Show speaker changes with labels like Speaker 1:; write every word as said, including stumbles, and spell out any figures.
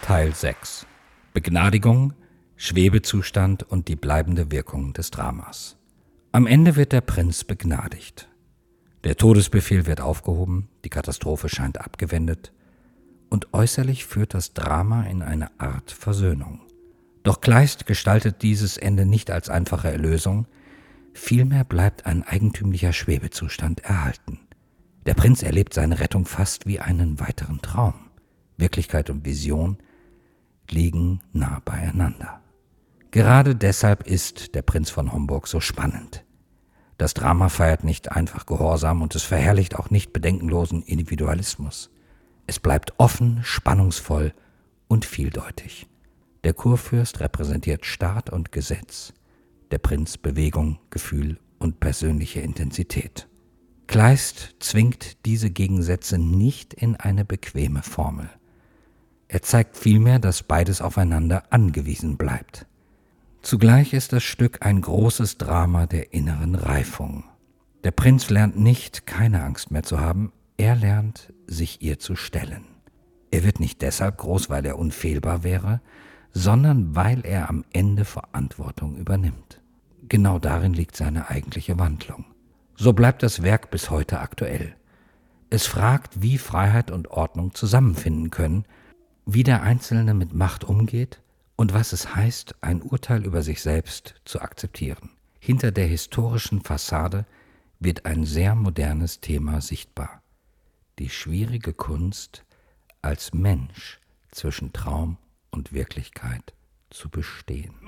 Speaker 1: Teil sechs. Begnadigung, Schwebezustand und die bleibende Wirkung des Dramas. Am Ende wird der Prinz begnadigt. Der Todesbefehl wird aufgehoben, die Katastrophe scheint abgewendet und äußerlich führt das Drama in eine Art Versöhnung. Doch Kleist gestaltet dieses Ende nicht als einfache Erlösung, vielmehr bleibt ein eigentümlicher Schwebezustand erhalten. Der Prinz erlebt seine Rettung fast wie einen weiteren Traum. Wirklichkeit und Vision liegen nah beieinander. Gerade deshalb ist Der Prinz von Homburg so spannend. Das Drama feiert nicht einfach Gehorsam und es verherrlicht auch nicht bedenkenlosen Individualismus. Es bleibt offen, spannungsvoll und vieldeutig. Der Kurfürst repräsentiert Staat und Gesetz, der Prinz Bewegung, Gefühl und persönliche Intensität. Kleist zwingt diese Gegensätze nicht in eine bequeme Formel. Er zeigt vielmehr, dass beides aufeinander angewiesen bleibt. Zugleich ist das Stück ein großes Drama der inneren Reifung. Der Prinz lernt nicht, keine Angst mehr zu haben, er lernt, sich ihr zu stellen. Er wird nicht deshalb groß, weil er unfehlbar wäre, sondern weil er am Ende Verantwortung übernimmt. Genau darin liegt seine eigentliche Wandlung. So bleibt das Werk bis heute aktuell. Es fragt, wie Freiheit und Ordnung zusammenfinden können, wie der Einzelne mit Macht umgeht und was es heißt, ein Urteil über sich selbst zu akzeptieren. Hinter der historischen Fassade wird ein sehr modernes Thema sichtbar: die schwierige Kunst, als Mensch zwischen Traum und Wirklichkeit zu bestehen.